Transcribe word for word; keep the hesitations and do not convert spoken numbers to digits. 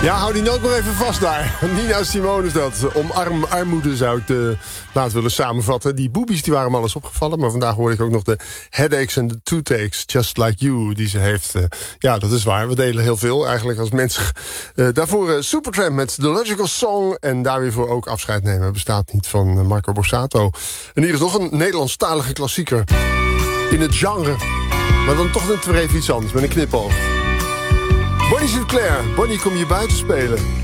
Ja, hou die noot nog even vast daar. Nina Simone is dat. Omarm armoede zou ik de plaat willen samenvatten. Die boobies die waren me alles opgevallen. Maar vandaag hoorde ik ook nog de headaches en de toothaches. Just like you, die ze heeft. Uh, ja, dat is waar. We delen heel veel eigenlijk als mensen. Uh, daarvoor uh, Supertramp met The Logical Song. En daar weer voor ook afscheid nemen. Bestaat niet van uh, Marco Borsato. En hier is nog een Nederlandstalige klassieker. In het genre. Maar dan toch net weer even iets anders. Met een knipoog. Bonnie Sinclair. Bonnie, kom je buiten spelen?